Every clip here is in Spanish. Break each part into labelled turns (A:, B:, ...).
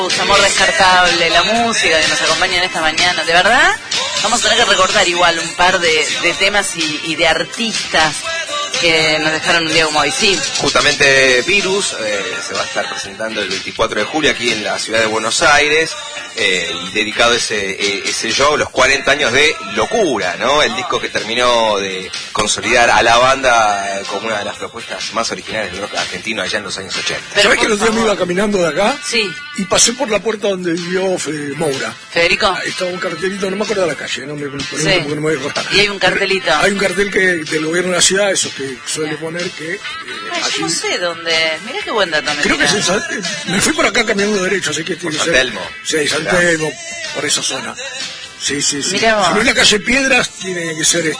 A: Amor descartable, la música que nos acompaña en esta mañana. De verdad, vamos a tener que recordar igual un par de temas y de artistas que nos dejaron un día como hoy. Sí.
B: Justamente Virus se va a estar presentando el 24 de julio aquí en la ciudad de Buenos Aires, y dedicado ese show, los 40 años de Locura, ¿no? El disco que terminó de consolidar a la banda como una de las propuestas más originales del rock argentino allá en los años 80.
C: ¿Sabés que el otro día me iba caminando de acá?
A: Sí.
C: Y pasé por la puerta donde vivió Moura.
A: ¿Federico?
C: Ahí estaba un cartelito, no me acuerdo de la calle, no me pregunto
A: Sí.
C: porque no me voy a cortar.
A: Y hay un cartelito.
C: Hay un cartel del gobierno de la ciudad, esos que suele poner que...
A: Ay,
C: allí...
A: yo no sé dónde. Mirá qué buen dato me
C: Creo que
A: tirás.
C: me fui por acá caminando derecho, así que tiene que
B: San
C: ser...
B: Telmo.
C: Sí, San Telmo, por esa zona. Sí.
A: Mirá vos.
C: Si no es la calle Piedras, tiene que ser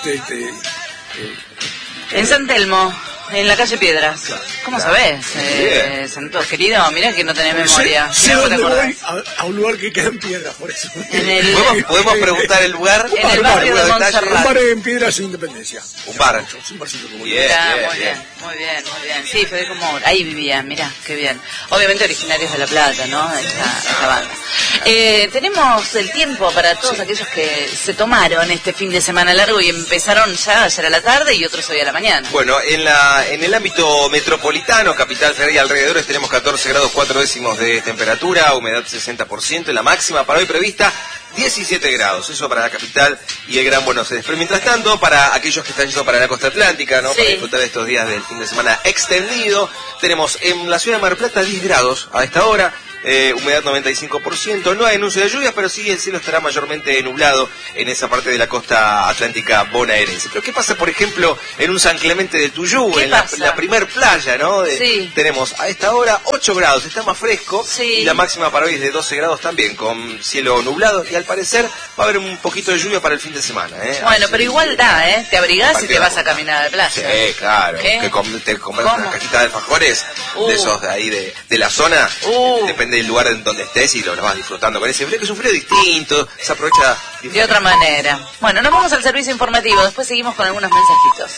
A: En San Telmo, en la calle Piedras.
C: Claro.
A: ¿Cómo
B: Claro.
A: sabés, Santos, querido? Mirá que no tenés memoria.
C: Sé
A: Mirá que
C: dónde
A: te acordás.
C: voy a un lugar que queda en Piedras, por eso.
A: En el...
B: ¿Podemos preguntar el lugar?
A: En el barrio de
C: Un
A: Montserrat.
C: bar en Piedras de Independencia.
B: Un bar.
C: Un barcito como
B: Bien.
A: Muy bien. Sí, Federico Moura. Ahí vivía, mirá, qué bien. Obviamente originarios de La Plata, ¿no? Esta banda. Tenemos el tiempo para todos aquellos que se tomaron este fin de semana largo y empezaron ya ayer a la tarde y otros hoy a la mañana.
B: Bueno, en el ámbito metropolitano, Capital Federal y alrededores, tenemos 14 grados 4 décimos de temperatura, humedad 60%, y la máxima para hoy prevista 17 grados, eso para la capital y el Gran Buenos Aires. Pero mientras tanto, para aquellos que están yendo para la costa atlántica, ¿no?
A: Sí.
B: Para disfrutar de estos días del fin de semana extendido, tenemos en la ciudad de Mar del Plata 10 grados a esta hora, humedad 95%, no hay anuncio de lluvias, pero sí el cielo estará mayormente nublado en esa parte de la costa atlántica bonaerense. Pero ¿qué pasa, por ejemplo, en un San Clemente del Tuyú, en la primer playa, ¿no?
A: Sí.
B: Tenemos a esta hora 8 grados, está más fresco,
A: Sí.
B: y la máxima para hoy es de 12 grados también, con cielo nublado, y al parecer va a haber un poquito de lluvia para el fin de semana.
A: Bueno,
B: Así
A: pero igual da, te abrigás y te vas a
B: Partido.
A: caminar a la playa.
B: Sí, claro.
A: ¿Qué?
B: Que te compras
A: ¿Cómo?
B: una cajita de alfajores de esos de ahí de la zona. Depende del lugar en donde estés y lo vas disfrutando con ese frío, que es un frío distinto, se aprovecha
A: De otra manera. Bueno, nos vamos al servicio informativo, después seguimos con algunos mensajitos.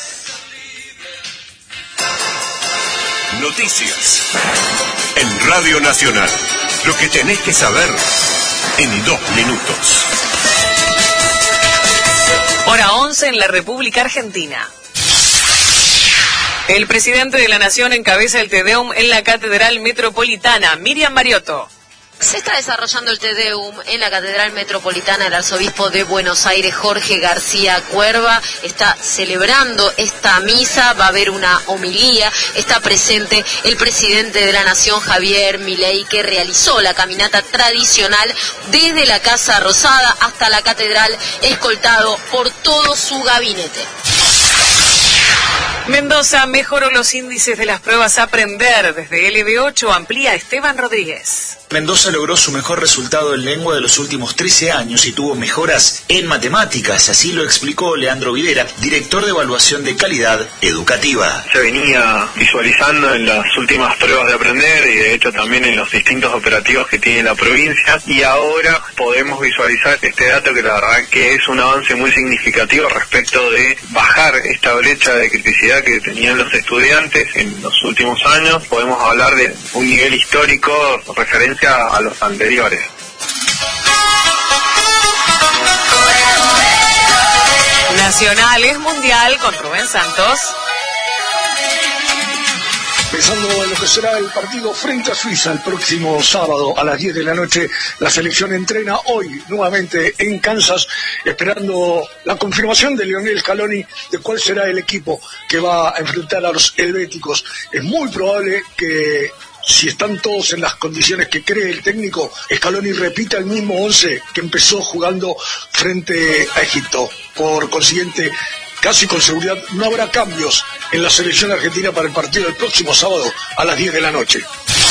D: Noticias en Radio Nacional. Lo que tenés que saber en 2 minutos.
E: Hora 11 en la República Argentina. El presidente de la Nación encabeza el Te Deum en la Catedral Metropolitana. Miriam Mariotto.
F: Se está desarrollando el Te Deum en la Catedral Metropolitana. El arzobispo de Buenos Aires, Jorge García Cuerva, está celebrando esta misa. Va a haber una homilía. Está presente el presidente de la Nación, Javier Milei, que realizó la caminata tradicional desde la Casa Rosada hasta la Catedral, escoltado por todo su gabinete.
E: Mendoza mejoró los índices de las pruebas Aprender. Desde LB8 amplía Esteban Rodríguez.
G: Mendoza logró su mejor resultado en lengua de los últimos 13 años y tuvo mejoras en matemáticas, así lo explicó Leandro Videra, director de evaluación de calidad educativa.
H: Se venía visualizando en las últimas pruebas de Aprender y de hecho también en los distintos operativos que tiene la provincia, y ahora podemos visualizar este dato que la verdad que es un avance muy significativo respecto de bajar esta brecha de criticidad que tenían los estudiantes en los últimos años. Podemos hablar de un nivel histórico referencia a los anteriores.
E: Nacional es mundial con Rubén Santos.
C: Pensando en lo que será el partido frente a Suiza el próximo sábado a las 10 de la noche, la selección entrena hoy nuevamente en Kansas, esperando la confirmación de Lionel Scaloni de cuál será el equipo que va a enfrentar a los helvéticos. Es muy probable que, si están todos en las condiciones que cree el técnico, Scaloni repita el mismo 11 que empezó jugando frente a Egipto. Por consiguiente, casi con seguridad no habrá cambios en la selección argentina para el partido del próximo sábado a las 10 de la noche.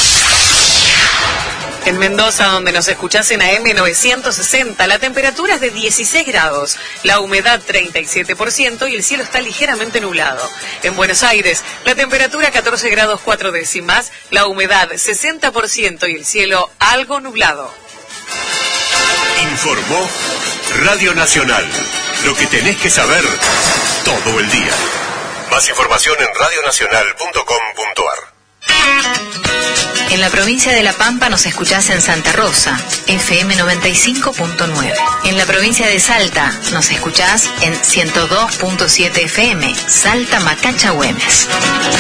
E: En Mendoza, donde nos escuchás en AM 960, la temperatura es de 16 grados, la humedad 37% y el cielo está ligeramente nublado. En Buenos Aires, la temperatura 14 grados 4 décimas, la humedad 60% y el cielo algo nublado.
D: Informó Radio Nacional. Lo que tenés que saber todo el día. Más información en radionacional.com.ar.
I: En la provincia de La Pampa nos escuchás en Santa Rosa, FM 95.9. En la provincia de Salta nos escuchás en 102.7 FM, Salta Macacha Güemes.